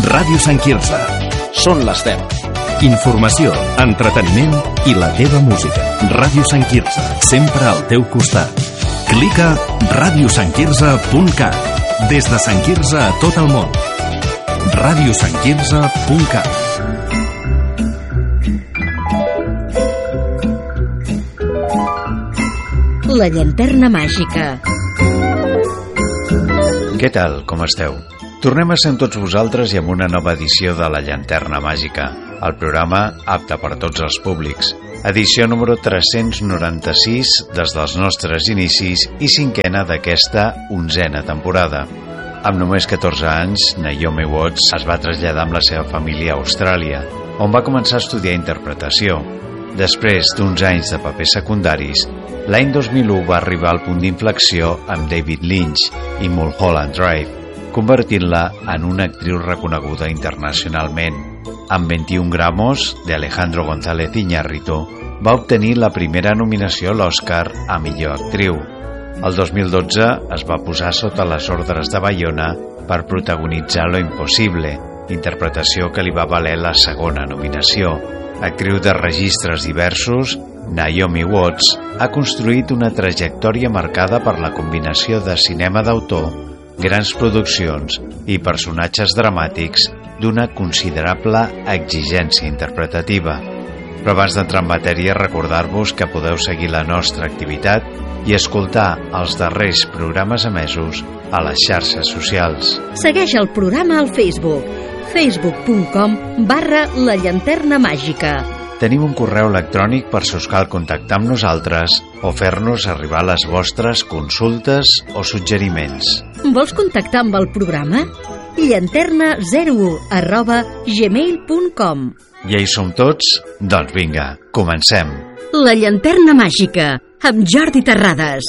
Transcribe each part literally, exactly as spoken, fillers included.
Ràdio Sant Quirze. Són les deu. Informació, entreteniment i la teva música. Ràdio Sant Quirze, sempre al teu costat. Clica ràdio sant quirze punt cat. Des de Sant Quirze a tot el món. ràdio sant quirze punt cat. La llanterna màgica. Què tal, com esteu? Tornem a ser amb tots vosaltres i amb una nova edició de La Llanterna Màgica, el programa apte per tots els públics. Edició número tres-cents noranta-sis des dels nostres inicis i cinquena d'aquesta onzena temporada. Amb només catorze anys, Naomi Watts es va traslladar amb la seva família a Austràlia, on va començar a estudiar interpretació. Després d'uns anys de papers secundaris, l'any dos mil u va arribar al punt d'inflexió amb David Lynch i Mulholland Drive, convertint-la en una actriu reconeguda internacionalment. Amb vint-i-un gramos de Alejandro González Iñárritu va obtenir la primera nominació a l'Oscar a millor actriu. El dos mil dotze es va posar sota les ordres de Bayona per protagonitzar Lo Impossible, interpretació que li va valer la segona nominació. Actriu de registres diversos, Naomi Watts ha construït una trajectòria marcada per la combinació de cinema d'autor, grans produccions i personatges dramàtics d'una considerable exigència interpretativa. Però abans d'entrar en matèria, recordar-vos que podeu seguir la nostra activitat i escoltar els darrers programes emesos a les xarxes socials. Segueix el programa al Facebook, facebook punt com barra la llanterna màgica. Tenim un correu electrònic per si us cal contactar amb nosaltres o fer-nos arribar les vostres consultes o suggeriments. Vols contactar amb el programa? llanterna zero u arroba gmail punt com. Ja hi som tots? Doncs vinga, comencem. La llanterna màgica, amb Jordi Terrades.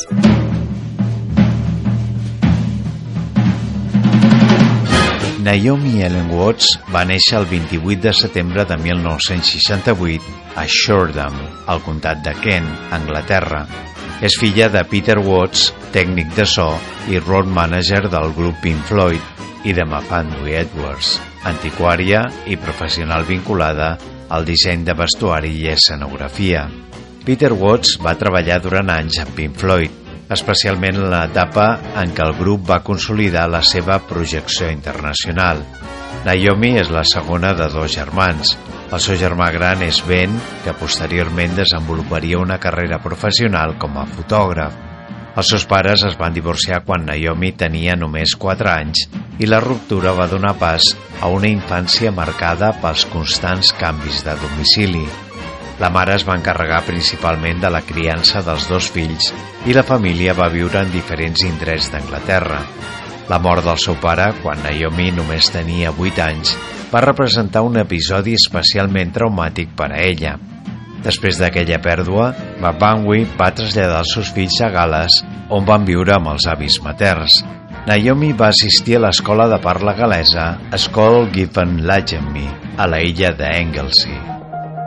Naomi Ellen Watts va néixer el vint-i-vuit de setembre de mil nou-cents seixanta-vuit a Shoreham, al comtat de Kent, Anglaterra. És filla de Peter Watts, tècnic de so i road manager del grup Pink Floyd, i de Mafandui Edwards, antiquària i professional vinculada al disseny de vestuari i escenografia. Peter Watts va treballar durant anys amb Pink Floyd, especialment en l'etapa en què el grup va consolidar la seva projecció internacional. Naomi és la segona de dos germans. El seu germà gran és Ben, que posteriorment desenvoluparia una carrera professional com a fotògraf. Els seus pares es van divorciar quan Naomi tenia només quatre anys i la ruptura va donar pas a una infància marcada pels constants canvis de domicili. La mare es va encarregar principalment de la criança dels dos fills i la família va viure en diferents indrets d'Anglaterra. La mort del seu pare, quan Naomi només tenia vuit anys, va representar un episodi especialment traumàtic per a ella. Després d'aquella pèrdua, Mafandui va traslladar els seus fills a Gal·les, on van viure amb els avis materns. Naomi va assistir a l'escola de parla gal·lesa School Giffen Lagenby, a la illa d'Anglesey.